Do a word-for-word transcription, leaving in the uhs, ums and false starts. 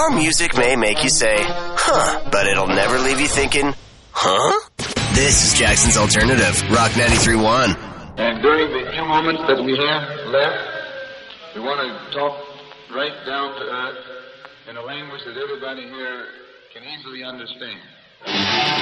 Our music may make you say, huh, but it'll never leave you thinking, huh? This is Jackson's Alternative, Rock ninety-three point one. And during the few moments that we have left, we want to talk right down to earth in a language that everybody here can easily understand.